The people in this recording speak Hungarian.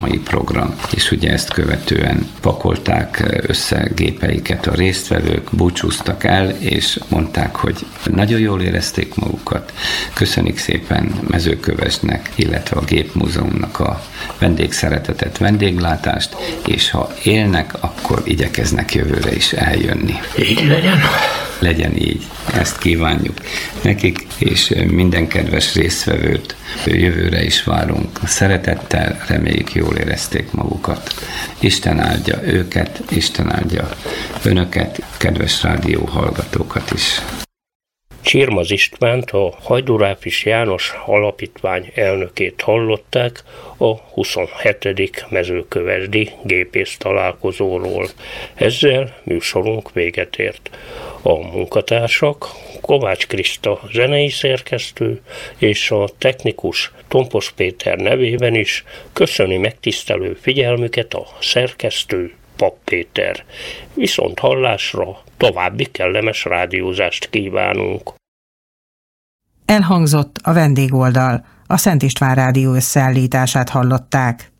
mai program, és ugye ezt követően pakolták össze gépeiket a résztvevők, búcsúztak el, és mondták, hogy nagyon jól érezték magukat. Köszönik szépen Mezőkövesdnek, illetve a Gépmúzeumnak a vendégszeretetet, vendéglátást, és ha élnek, akkor igyekeznek jövőre is eljönni. Így legyen. Legyen így. Ezt kívánjuk nekik, és minden kedves résztvevőt jövőre is várunk. Szeretettel, reméljük jól érezték magukat. Isten áldja őket, Isten áldja önöket, kedves rádió hallgatókat is. Csirmaz Istvánt, a Hajdú-Ráfis János Alapítvány elnökét hallották a 27. mezőkövesdi gépész találkozóról. Ezzel műsorunk véget ért. A munkatársak Kovács Kriszta zenei szerkesztő és a technikus Tompos Péter nevében is köszöni megtisztelő figyelmüket a szerkesztő Pap Péter. Viszont hallásra további kellemes rádiózást kívánunk. Elhangzott a vendégoldal, a Szent István Rádió összeállítását hallották.